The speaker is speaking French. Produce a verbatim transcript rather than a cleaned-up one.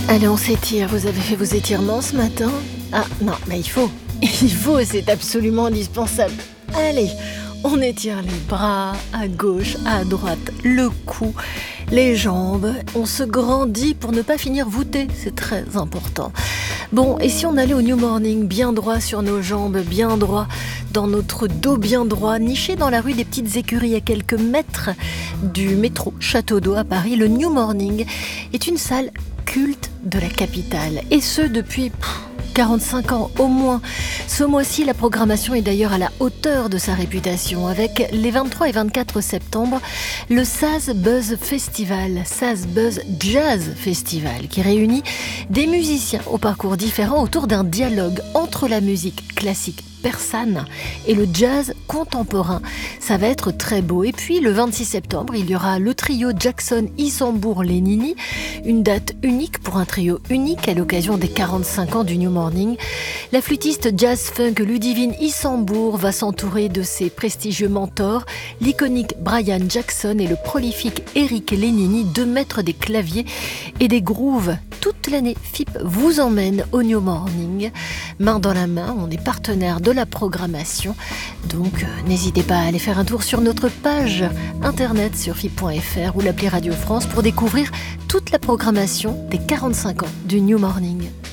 Allez, on s'étire. Vous avez fait vos étirements ce matin? Ah non, mais il faut. Il faut, c'est absolument indispensable. Allez, on étire les bras, à gauche, à droite, le cou, les jambes. On se grandit pour ne pas finir voûté, c'est très important. Bon, et si on allait au New Morning, bien droit sur nos jambes, bien droit dans notre dos, bien droit, niché dans la rue des Petites Écuries à quelques mètres du métro Château d'Eau à Paris, le New Morning est une salle culte de la capitale, et ce depuis pff, quarante-cinq ans au moins. Ce mois-ci, la programmation est d'ailleurs à la hauteur de sa réputation, avec les vingt-trois et vingt-quatre septembre, le Saz Buzz Festival, Saz Buzz Jazz Festival, qui réunit des musiciens au parcours différents autour d'un dialogue entre la musique classique persane et le jazz contemporain. Ça va être très beau. Et puis le vingt-six septembre, il y aura le trio Jackson Isambour-Lénini, une date unique pour un trio unique à l'occasion des quarante-cinq ans du New Morning. La flûtiste jazz-funk Ludivine Isambour va s'entourer de ses prestigieux mentors, l'iconique Brian Jackson et le prolifique Eric Lénini, deux maîtres des claviers et des grooves. Toute l'année, F I P vous emmène au New Morning. Main dans la main, on est partenaire de la programmation. Donc, euh, n'hésitez pas à aller faire un tour sur notre page internet sur F I P point F R ou l'appli Radio France pour découvrir toute la programmation des quarante-cinq ans du New Morning.